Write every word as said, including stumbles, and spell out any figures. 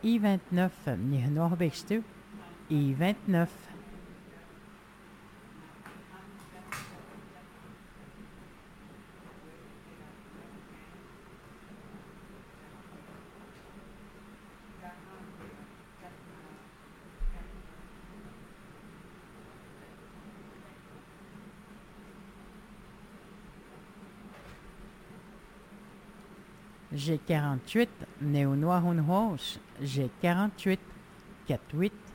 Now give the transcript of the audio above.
I vingt-neuf, nihnorbekst du. I vingt-neuf. J'ai quarante-huit, néo-noir G quarante-huit, quatre-huit.